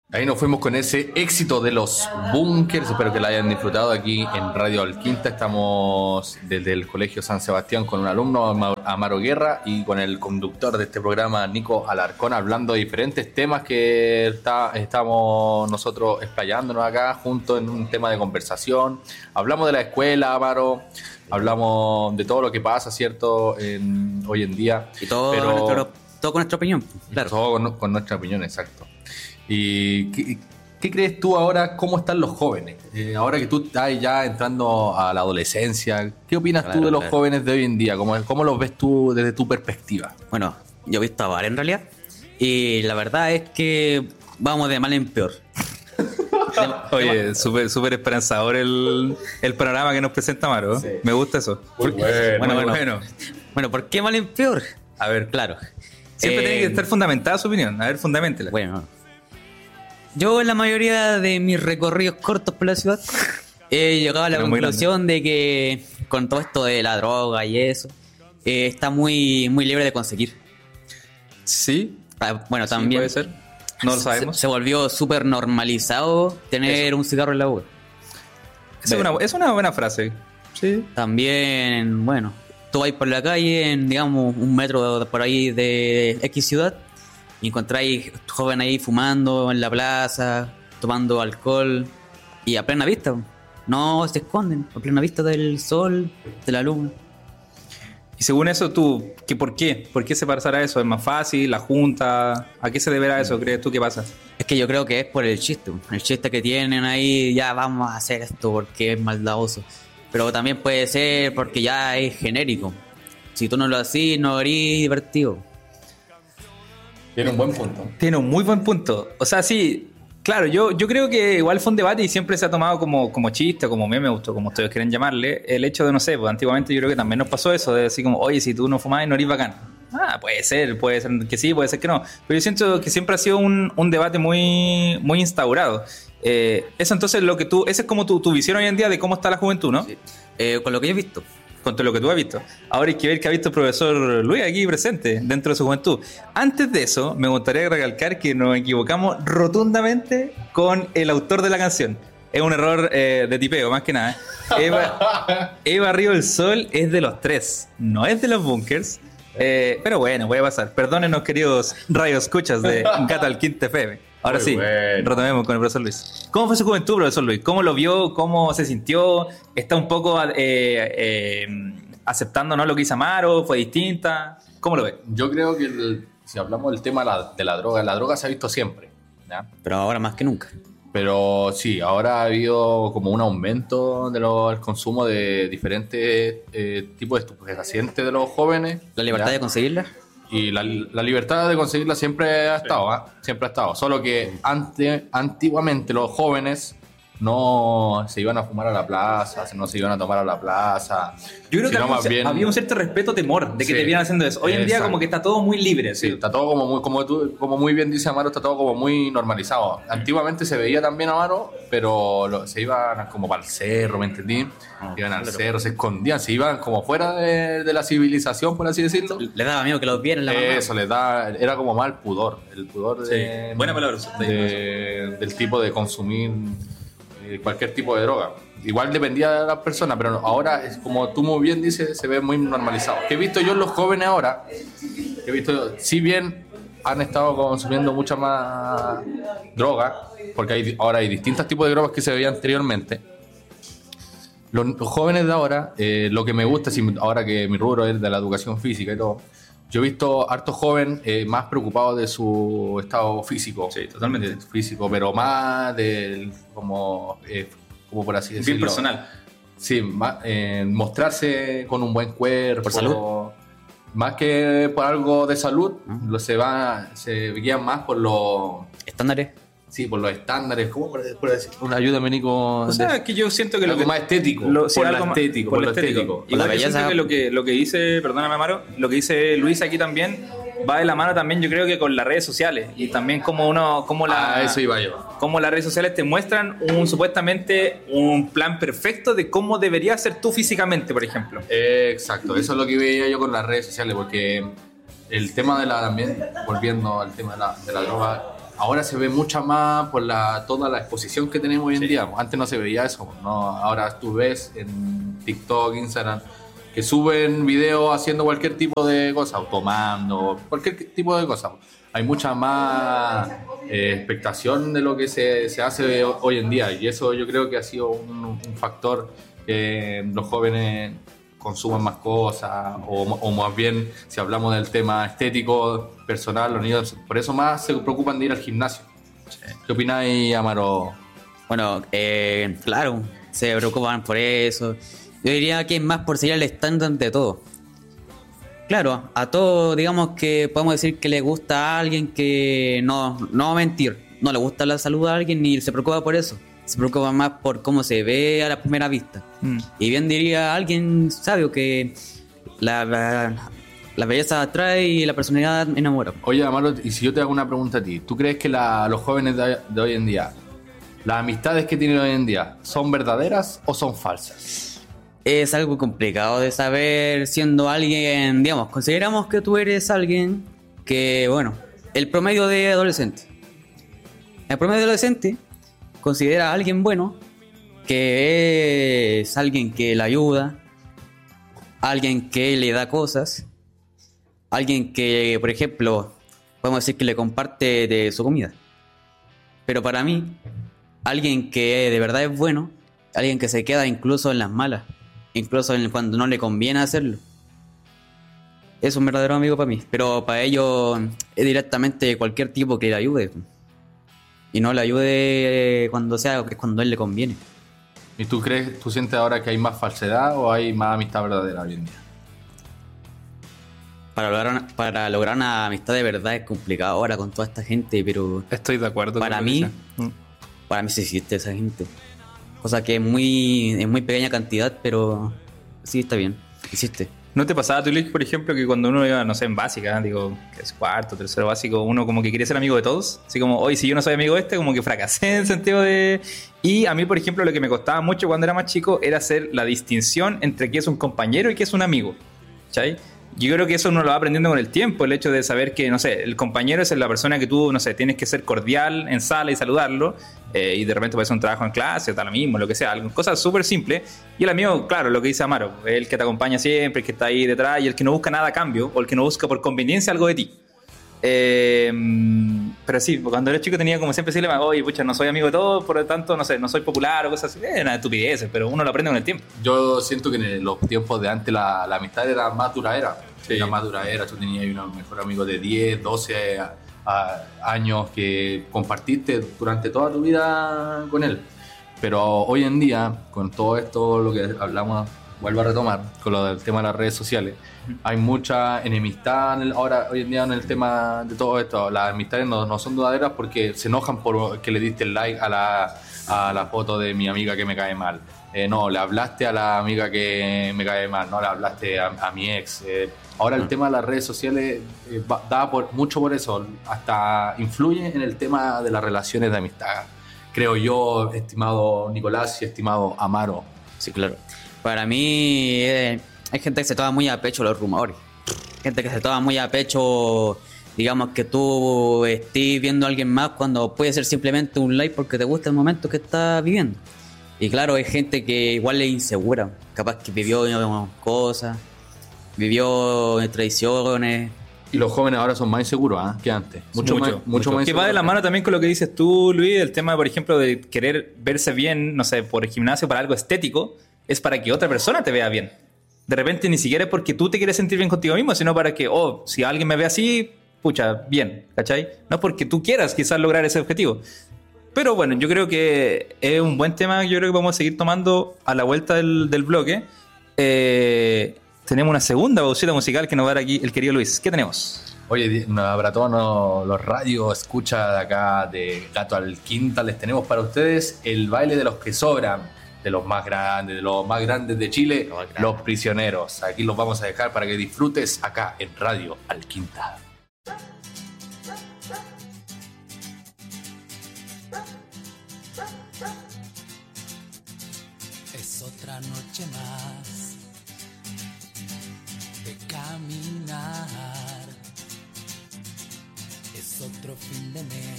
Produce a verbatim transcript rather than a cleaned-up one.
Ahí nos fuimos con ese éxito de los Bunkers. Espero que la hayan disfrutado aquí en Radio Alquinta. Estamos desde el Colegio San Sebastián con un alumno, Amaro Guerra, y con el conductor de este programa, Nico Alarcón, hablando de diferentes temas que está, estamos nosotros explayándonos acá juntos en un tema de conversación. Hablamos de la escuela, Amaro. Hablamos de todo lo que pasa, ¿cierto? En, hoy en día. Y todo, pero, nuestro, todo con nuestra opinión. Claro. Todo con, con nuestra opinión, exacto. ¿Y qué, qué crees tú ahora? ¿Cómo están los jóvenes? Eh, ahora que tú estás ya entrando a la adolescencia, ¿qué opinas claro, tú de los claro. jóvenes de hoy en día? ¿Cómo, ¿Cómo los ves tú desde tu perspectiva? Bueno, yo he visto a varios en realidad. Y la verdad es que vamos de mal en peor. Oye, súper super esperanzador el, el panorama que nos presenta Amaro. Sí. Me gusta eso. Muy bueno, bueno, muy bueno. bueno. Bueno, ¿por qué mal en peor? A ver, claro. Siempre eh, tiene que estar fundamentada su opinión. A ver, fundamentela. Bueno, yo en la mayoría de mis recorridos cortos por la ciudad he llegado a la Pero conclusión de que con todo esto de la droga y eso, eh, está muy, muy libre de conseguir. Sí. Ah, bueno, también. Sí, puede ser. No lo sabemos. Se, se volvió súper normalizado tener eso. un cigarro en la boca. Es una, es una buena frase. Sí. También, bueno, tú vas por la calle en, digamos, un metro por ahí de X ciudad y encontráis jóvenes ahí fumando en la plaza, tomando alcohol y a plena vista. No se esconden, a plena vista del sol, de la luna. Y según eso, tú, ¿qué, ¿por qué? ¿Por qué se pasará eso? ¿Es más fácil? ¿La junta? ¿A qué se deberá eso? ¿Crees tú que pasa? Es que yo creo que es por el chiste. El chiste que tienen ahí, ya vamos a hacer esto porque es maldadoso. Pero también puede ser porque ya es genérico. Si tú no lo haces, no eres divertido. Tiene un buen punto. Tiene un muy buen punto. O sea, sí... Claro, yo, yo creo que igual fue un debate y siempre se ha tomado como, como chiste, como meme, o como ustedes quieren llamarle, el hecho de, no sé, pues antiguamente yo creo que también nos pasó eso, de decir como, oye, si tú no fumás no eres bacán. Ah, puede ser, puede ser que sí, puede ser que no. Pero yo siento que siempre ha sido un, un debate muy, muy instaurado. Eh, eso entonces lo que tú, esa es como tu, tu visión hoy en día de cómo está la juventud, ¿no? Sí. Eh, con lo que yo he visto. Con todo lo que tú has visto. Ahora hay que ver qué ha visto el profesor Luis aquí presente dentro de su juventud. Antes de eso, me gustaría recalcar que nos equivocamos rotundamente con el autor de la canción. Es un error eh, de tipeo, más que nada. Eva, Eva Río del Sol es de los tres, no es de los Bunkers. Eh, pero bueno, puede pasar. Perdónenos, queridos radioescuchas de Gata Alquinta F M. Ahora Muy sí, bueno. retomemos con el profesor Luis. ¿Cómo fue su juventud, profesor Luis? ¿Cómo lo vio? ¿Cómo se sintió? ¿Está un poco eh, eh, aceptando, ¿no?, lo que hizo Amaro? ¿Fue distinta? ¿Cómo lo ve? Yo creo que el, si hablamos del tema de la, de la droga, la droga se ha visto siempre, ¿ya? Pero ahora más que nunca. Pero sí, ahora ha habido como un aumento del consumo de diferentes eh, tipos de estupefacientes de los jóvenes. ¿La libertad ¿ya? de conseguirla? Y la, la libertad de conseguirla siempre ha estado, ¿eh? Siempre ha estado. Solo que ante, antiguamente los jóvenes no se iban a fumar a la plaza, no se iban a tomar a la plaza. Yo creo que había, un, bien... había un cierto respeto, temor de que sí, te vieran haciendo eso. Hoy en día exacto. como que está todo muy libre. Sí, sí, está todo como muy, como tú, como muy bien dice Amaro, está todo como muy normalizado. Antiguamente se veía también Amaro, pero lo, se iban como para el cerro, ¿me entendí? Oh, iban al cerro, se escondían, se iban como fuera de, de la civilización, por así decirlo. Les daba miedo que los vieran la mamá. Eso, les da, era como mal pudor, el pudor de, sí. Buena palabra, de, del tipo de consumir cualquier tipo de droga. Igual dependía de las personas, pero ahora, es como tú muy bien dices, se ve muy normalizado. Que he visto yo en los jóvenes ahora, que he visto, si bien han estado consumiendo mucha más droga, porque hay, ahora hay distintos tipos de drogas que se veían anteriormente, los, los jóvenes de ahora, eh, lo que me gusta, si, ahora que mi rubro es de la educación física y todo, yo he visto harto joven eh, más preocupado de su estado físico. Sí, totalmente. Físico, pero más del, como, eh, como por así decirlo. Bien personal. Sí, más, eh, mostrarse con un buen cuerpo. ¿Por salud? Más que por algo de salud, uh-huh. lo, se, va, se guían más por los... ¿Estándares? Sí, por los estándares. ¿Cómo por, por decir? Una ayuda, Nico. O sea, de, que yo siento que lo algo que, más estético. Lo, sí, por, algo lo más, estético por, por lo lo estético. estético. Igual yo siento que lo que lo que dice, perdóname Amaro, lo que dice Luis aquí también va de la mano también, yo creo que con las redes sociales y también como uno, como la, ah, eso iba yo. Como las redes sociales te muestran un supuestamente un plan perfecto de cómo deberías ser tú físicamente, por ejemplo. Eh, exacto, eso es lo que veía yo con las redes sociales, porque el tema de la también volviendo al tema de la, de la droga. ahora se ve mucha más por la, toda la exposición que tenemos hoy en Sí. día. Antes no se veía eso, ¿no? Ahora tú ves en TikTok, Instagram, que suben videos haciendo cualquier tipo de cosa, o tomando, cualquier tipo de cosa. Hay mucha más eh, expectación de lo que se, se hace hoy en día, y eso yo creo que ha sido un, un factor que los jóvenes consuman más cosas, o, o más bien, si hablamos del tema estético, personal, los niños por eso más se preocupan de ir al gimnasio. ¿Qué opináis, Amaro? Bueno, eh, claro, se preocupan por eso. Yo diría que es más por seguir el estándar de todo. Claro, a todos, digamos que podemos decir que le gusta a alguien que no, no va a mentir, no le gusta la salud a alguien ni se preocupa por eso. Se preocupa más por cómo se ve a la primera vista. Mm. Y bien diría alguien sabio que la, la, la belleza atrae y la personalidad enamora. Oye, Amaro, y si yo te hago una pregunta a ti, ¿tú crees que la- los jóvenes de, de hoy en día, las amistades que tienen hoy en día, son verdaderas o son falsas? Es algo complicado de saber siendo alguien, digamos, consideramos que tú eres alguien que, bueno, el promedio de adolescente. El promedio de adolescente considera a alguien bueno, que es alguien que le ayuda, alguien que le da cosas, alguien que, por ejemplo, podemos decir que le comparte de su comida. Pero para mí, alguien que de verdad es bueno, alguien que se queda incluso en las malas, incluso en cuando no le conviene hacerlo. Es un verdadero amigo para mí, pero para ellos es directamente cualquier tipo que le ayude. Y no le ayude cuando sea, cuando a él le conviene. ¿Y tú crees, tú sientes ahora que hay más falsedad o hay más amistad verdadera hoy en día? Para lograr, para lograr una amistad de verdad es complicado ahora con toda esta gente, pero Estoy de acuerdo. Para con lo que mí- dice. Mm. para mí sí existe esa gente. Cosa que es muy, en muy pequeña cantidad, pero sí está bien, existe. ¿No te pasaba, tú, Luis, por ejemplo, que cuando uno iba, no sé, en básica, digo, que es cuarto, tercero básico, uno como que quiere ser amigo de todos? Así como, hoy si yo no soy amigo de este, como que fracasé en el sentido de... Y a mí, por ejemplo, lo que me costaba mucho cuando era más chico era hacer la distinción entre qué es un compañero y qué es un amigo. ¿Cachai? Yo creo que eso uno lo va aprendiendo con el tiempo, el hecho de saber que, no sé, el compañero es la persona que tú, no sé, tienes que ser cordial en sala y saludarlo, eh, y de repente puede ser un trabajo en clase, o tal lo mismo, lo que sea, algo- cosas súper simples. Y el amigo, claro, lo que dice Amaro, es el que te acompaña siempre, el que está ahí detrás y el que no busca nada a cambio, o el que no busca por conveniencia algo de ti. Eh, pero sí, cuando era chico tenía como siempre decirle, oye, pucha, no soy amigo de todos, por lo tanto, no sé, no soy popular o cosas así. Eh, una estupidez, pero uno lo aprende con el tiempo. Yo siento que en los tiempos de antes la, la amistad era más duradera. Era más duradera, tú tenías un mejor amigo de diez, doce a- a- años que compartiste durante toda tu vida con él. Pero hoy en día, con todo esto, lo que hablamos, vuelvo a retomar, con lo del tema de las redes sociales, hay mucha enemistad en el- ahora, hoy en día en el tema de todo esto. Las amistades no, no son duraderas porque se enojan por que le diste el like a la, a la foto de mi amiga que me cae mal. Eh, no, le hablaste a la amiga que me cae mal, no le hablaste a, a mi ex. Eh, ahora el tema de las redes sociales eh, va- da por, mucho por eso, hasta influye en el tema de las relaciones de amistad. Creo yo, estimado Nicolás y estimado Amaro. Sí, claro. Para mí, eh, hay gente que se toma muy a pecho los rumores. Gente que se toma muy a pecho, digamos, que tú estés viendo a alguien más cuando puede ser simplemente un like porque te gusta el momento que estás viviendo. Y claro, hay gente que igual es insegura. Capaz que vivió eh, cosas, vivió eh, traiciones. Y los jóvenes ahora son más inseguros ¿ah? que antes. Mucho, más, mucho más Que va de la inseguros. mano también con lo que dices tú, Luis, el tema, por ejemplo, de querer verse bien, no sé, por el gimnasio, para algo estético, es para que otra persona te vea bien. De repente ni siquiera es porque tú te quieres sentir bien contigo mismo, sino para que, oh, si alguien me ve así, pucha, bien, ¿cachai? No es porque tú quieras quizás lograr ese objetivo. Pero bueno, yo creo que es un buen tema, yo creo que vamos a seguir tomando a la vuelta del, del bloque. Eh, tenemos una segunda pausita musical que nos va a dar aquí el querido Luis. ¿Qué tenemos? Oye, para todos no- los radios escucha de acá de Gato al Quinta, les tenemos para ustedes el baile de los que sobran, de los más grandes, de los más grandes de Chile, Los más grandes. los prisioneros. Aquí los vamos a dejar para que disfrutes acá en Radio al Quinta. Es otra noche más de caminar. Es otro fin de mes